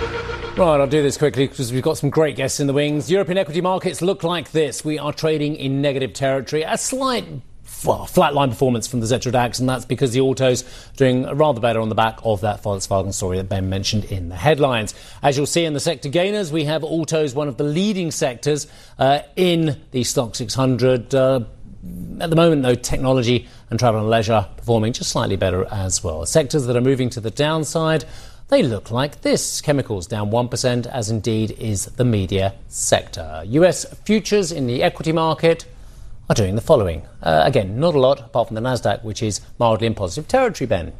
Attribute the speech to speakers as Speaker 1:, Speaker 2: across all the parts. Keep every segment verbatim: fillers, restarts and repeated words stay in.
Speaker 1: Right, I'll do this quickly because we've got some great guests in the wings. European equity markets look like this. We are trading in negative territory. A slight well, flatline performance from the Xetra DAX, and that's because the autos are doing rather better on the back of that Volkswagen story that Ben mentioned in the headlines. As you'll see in the sector gainers, we have autos, one of the leading sectors uh, in the Stoxx six hundred. Uh, At the moment, though, technology and travel and leisure performing just slightly better as well. Sectors that are moving to the downside, they look like this. Chemicals down one percent, as indeed is the media sector. U S futures in the equity market are doing the following. Uh, again, not a lot, apart from the Nasdaq, which is mildly in positive territory, Ben.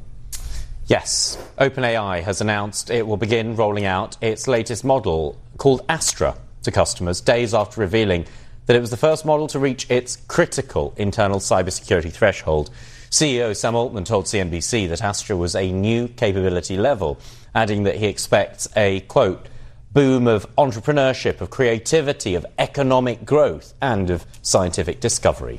Speaker 2: Yes, OpenAI has announced it will begin rolling out its latest model called Astra to customers days after revealing that it was the first model to reach its critical internal cybersecurity threshold. C E O Sam Altman told C N B C that Astra was a new capability level, adding that he expects a, quote, boom of entrepreneurship, of creativity, of economic growth, and of scientific discovery.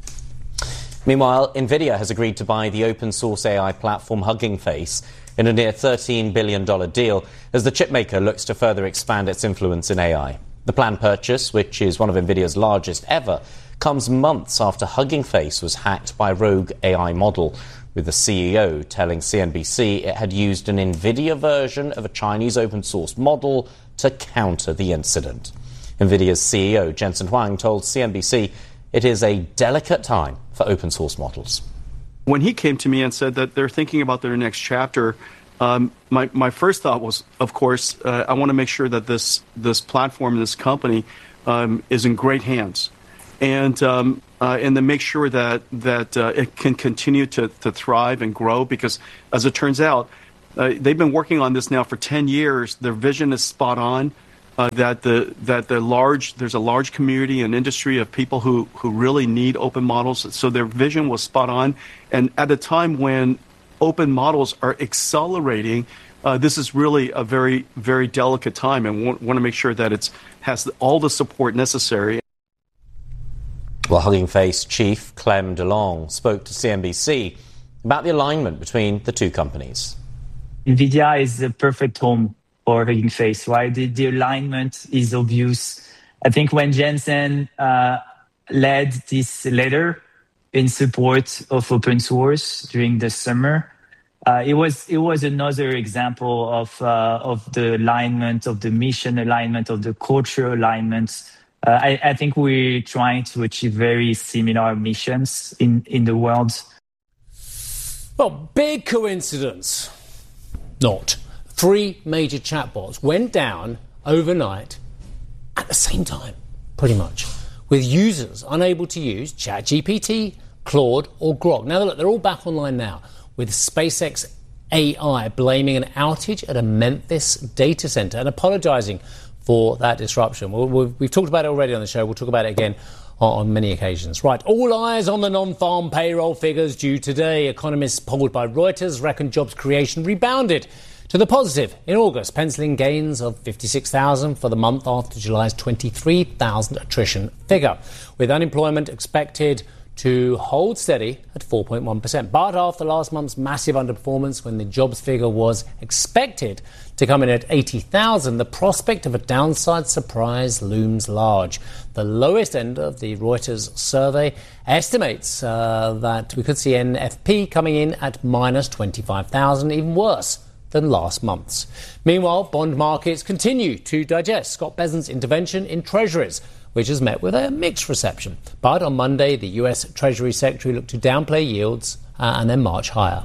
Speaker 2: Meanwhile, NVIDIA has agreed to buy the open-source A I platform Hugging Face in a near thirteen billion dollars deal as the chipmaker looks to further expand its influence in A I. The planned purchase, which is one of NVIDIA's largest ever, comes months after Hugging Face was hacked by a rogue A I model, with the C E O telling C N B C it had used an NVIDIA version of a Chinese open-source model to counter the incident. NVIDIA's C E O, Jensen Huang, told C N B C it is a delicate time for open-source models.
Speaker 3: When he came to me and said that they're thinking about their next chapter, Um, my, my first thought was, of course, uh, I want to make sure that this this platform, this company, um, is in great hands, and um, uh, and to make sure that that uh, it can continue to, to thrive and grow. Because, as it turns out, uh, they've been working on this now for ten years. Their vision is spot on. Uh, that the that the large there's a large community and industry of people who who really need open models. So their vision was spot on, and at a time when open models are accelerating, uh, this is really a very, very delicate time, and want, want to make sure that it has all the support necessary.
Speaker 2: Well, Hugging Face chief Clem DeLong spoke to C N B C about the alignment between the two companies.
Speaker 4: NVIDIA is the perfect home for Hugging Face, right? The, the alignment is obvious. I think when Jensen uh, led this letter in support of open source during the summer, uh, it was it was another example of uh, of the alignment, of the mission alignment, of the culture alignment. Uh, I, I think we're trying to achieve very similar missions in, in the world.
Speaker 1: Well, big coincidence. Not. Three major chatbots went down overnight at the same time, pretty much, with users unable to use ChatGPT, Claude or Grok. Now, look, they're all back online now, with SpaceX A I blaming an outage at a Memphis data center and apologizing for that disruption. We'll, we've, we've talked about it already on the show. We'll talk about it again on, on many occasions. Right, all eyes on the non-farm payroll figures due today. Economists polled by Reuters reckon jobs creation rebounded to the positive in August, penciling gains of fifty-six thousand for the month after July's twenty-three thousand attrition figure, with unemployment expected to hold steady at four point one percent. But after last month's massive underperformance, when the jobs figure was expected to come in at eighty thousand, the prospect of a downside surprise looms large. The lowest end of the Reuters survey estimates uh, that we could see N F P coming in at minus twenty-five thousand, even worse than last month's. Meanwhile, bond markets continue to digest Scott Bessent's intervention in treasuries, which has met with a mixed reception. But on Monday, the U S Treasury Secretary looked to downplay yields uh, and then march higher.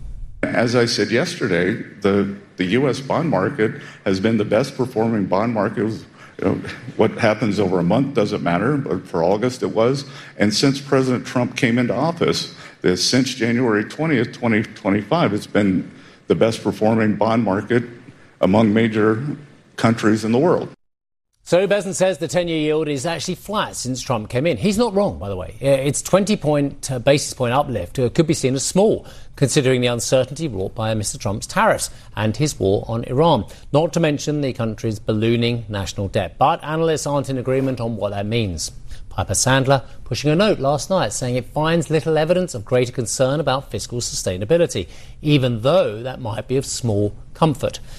Speaker 5: As I said yesterday, the, the U S bond market has been the best performing bond market. You know, what happens over a month doesn't matter, but for August it was. And since President Trump came into office, this, since January twentieth, twenty twenty-five, it's been the best performing bond market among major countries in the world.
Speaker 1: So Bessent says the ten-year yield is actually flat since Trump came in. He's not wrong, by the way. It's twenty point, uh, basis point uplift uh, could be seen as small, considering the uncertainty wrought by Mister Trump's tariffs and his war on Iran, not to mention the country's ballooning national debt. But analysts aren't in agreement on what that means. Piper Sandler pushing a note last night saying it finds little evidence of greater concern about fiscal sustainability, even though that might be of small comfort.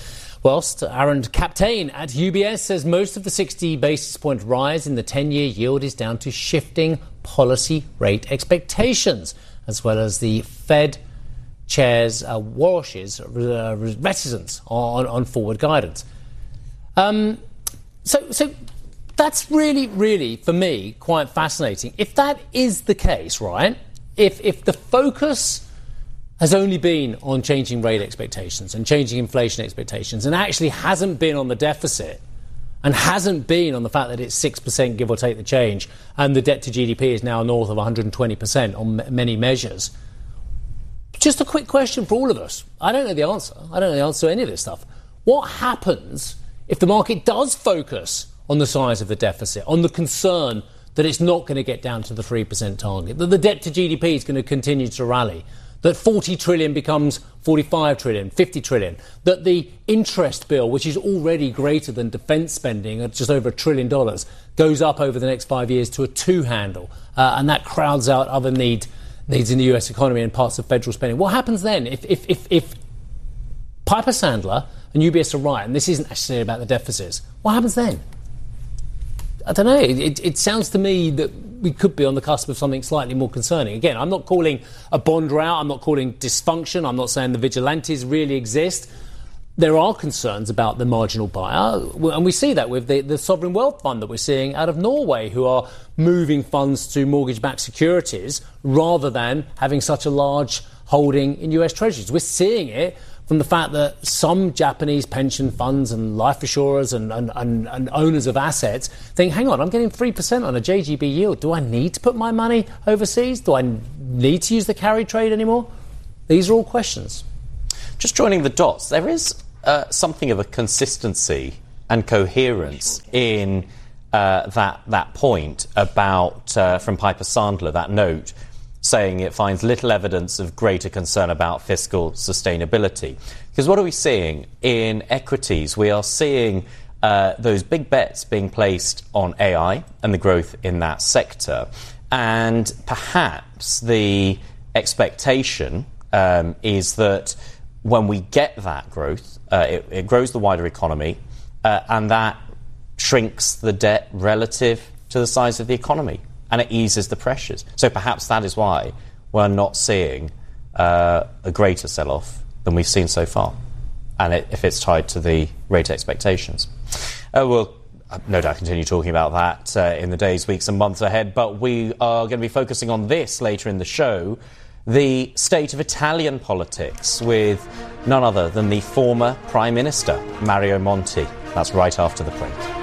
Speaker 1: Whilst Aaron Captain at U B S says most of the sixty basis point rise in the ten-year yield is down to shifting policy rate expectations, as well as the Fed chair's uh, Walsh's uh, reticence on, on forward guidance. Um, so, so that's really, really, for me, quite fascinating. If that is the case, right, if if the focus has only been on changing rate expectations and changing inflation expectations and actually hasn't been on the deficit and hasn't been on the fact that it's six percent, give or take the change, and the debt to G D P is now north of one hundred twenty percent on m- many measures. Just a quick question for all of us. I don't know the answer. I don't know the answer to any of this stuff. What happens if the market does focus on the size of the deficit, on the concern that it's not going to get down to the three percent target, that the debt to G D P is going to continue to rally, that forty trillion becomes forty-five trillion, fifty trillion, that the interest bill, which is already greater than defence spending at just over a trillion dollars, goes up over the next five years to a two handle, uh, and that crowds out other need, needs in the U S economy and parts of federal spending. What happens then if, if, if, if Piper Sandler and U B S are right, and this isn't actually about the deficits? What happens then? I don't know. It, it sounds to me that we could be on the cusp of something slightly more concerning. Again, I'm not calling a bond rout. I'm not calling dysfunction. I'm not saying the vigilantes really exist. There are concerns about the marginal buyer, and we see that with the, the sovereign wealth fund that we're seeing out of Norway, who are moving funds to mortgage-backed securities rather than having such a large holding in U S Treasuries. We're seeing it from the fact that some Japanese pension funds and life assurers and, and, and, and owners of assets think, hang on, I'm getting three percent on a J G B yield. Do I need to put my money overseas? Do I need to use the carry trade anymore? These are all questions.
Speaker 2: Just joining the dots, there is uh, something of a consistency and coherence in uh, that that point about, uh, from Piper Sandler, that note, saying it finds little evidence of greater concern about fiscal sustainability. Because what are we seeing in equities? We are seeing uh, those big bets being placed on A I and the growth in that sector. And perhaps the expectation um, is that when we get that growth, uh, it, it grows the wider economy, uh, and that shrinks the debt relative to the size of the economy, and it eases the pressures. So perhaps that is why we're not seeing uh, a greater sell-off than we've seen so far, and it, if it's tied to the rate expectations. Uh, we'll uh, no doubt continue talking about that uh, in the days, weeks and months ahead, but we are going to be focusing on this later in the show, the state of Italian politics, with none other than the former Prime Minister, Mario Monti. That's right after the break.